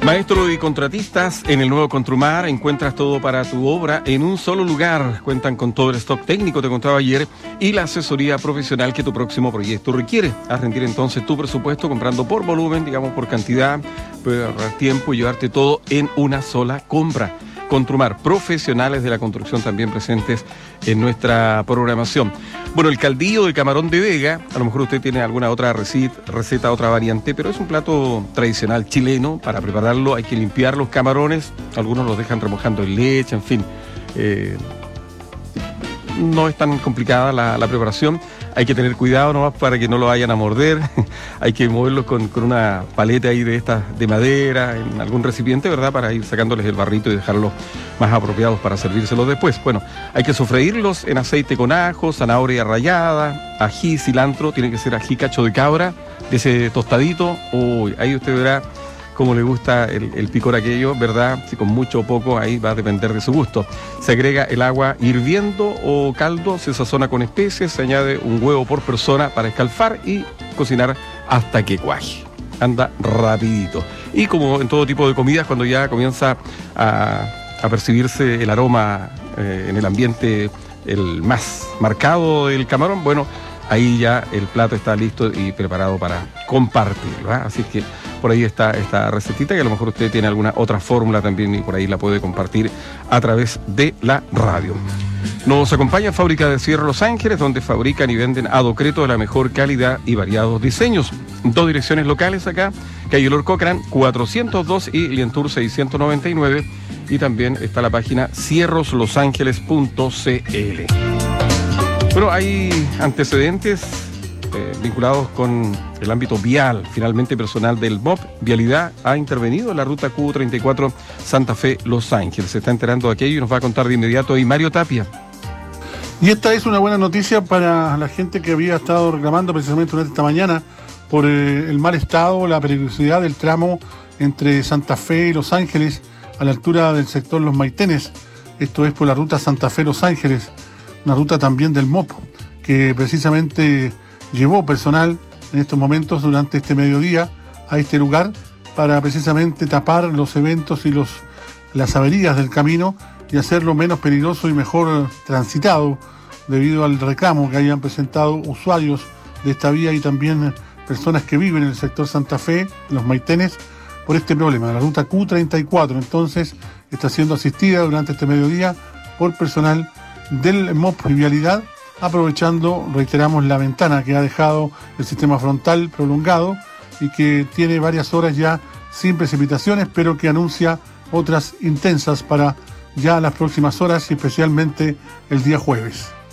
Maestro y contratistas, en el nuevo Contrumar encuentras todo para tu obra en un solo lugar. Cuentan con todo el stock técnico, te contaba ayer, y la asesoría profesional que tu próximo proyecto requiere. Haz rendir entonces tu presupuesto comprando por volumen, digamos por cantidad, puedes ahorrar tiempo y llevarte todo en una sola compra. Contrumar, profesionales de la construcción también presentes en nuestra programación. Bueno, el caldillo de camarón de Vega, a lo mejor usted tiene alguna otra receta, otra variante, pero es un plato tradicional chileno. Para prepararlo hay que limpiar los camarones, algunos los dejan remojando en leche, en fin. No es tan complicada la preparación. Hay que tener cuidado nomás para que no lo vayan a morder. Hay que moverlos con una paleta ahí de estas de madera, en algún recipiente, ¿verdad? Para ir sacándoles el barrito y dejarlos más apropiados para servírselos después. Bueno, hay que sofreírlos en aceite con ajo, zanahoria rallada, ají, cilantro. Tiene que ser ají cacho de cabra, de ese tostadito. Uy, ahí usted verá cómo le gusta el picor aquello, ¿verdad? Si con mucho o poco, ahí va a depender de su gusto. Se agrega el agua hirviendo o caldo, se sazona con especies, se añade un huevo por persona para escalfar y cocinar hasta que cuaje. Anda rapidito. Y como en todo tipo de comidas, cuando ya comienza a percibirse el aroma en el ambiente, el más marcado del camarón, bueno, ahí ya el plato está listo y preparado para compartir, ¿verdad? Así que por ahí está esta recetita, que a lo mejor usted tiene alguna otra fórmula también y por ahí la puede compartir a través de la radio. Nos acompaña Fábrica de Cierre Los Ángeles, donde fabrican y venden adocreto de la mejor calidad y variados diseños. 2 direcciones locales acá, calle Lord Cochrane 402 y Lientour 699. Y también está la página cierroslosangeles.cl. Bueno, hay antecedentes vinculados con el ámbito vial. Finalmente, personal del MOP Vialidad ha intervenido en la ruta Q34 Santa Fe Los Ángeles. Se está enterando de aquello y nos va a contar de inmediato ahí Mario Tapia. Y esta es una buena noticia para la gente que había estado reclamando precisamente durante esta mañana por el mal estado, la peligrosidad del tramo entre Santa Fe y Los Ángeles a la altura del sector Los Maitenes. Esto es por la ruta Santa Fe Los Ángeles, una ruta también del MOP, que precisamente llevó personal en estos momentos durante este mediodía a este lugar para precisamente tapar los eventos y las averías del camino y hacerlo menos peligroso y mejor transitado debido al reclamo que hayan presentado usuarios de esta vía y también personas que viven en el sector Santa Fe, Los Maitenes, por este problema. La ruta Q34 entonces está siendo asistida durante este mediodía por personal del MOP y Vialidad, aprovechando, reiteramos, la ventana que ha dejado el sistema frontal prolongado y que tiene varias horas ya sin precipitaciones, pero que anuncia otras intensas para ya las próximas horas y especialmente el día jueves.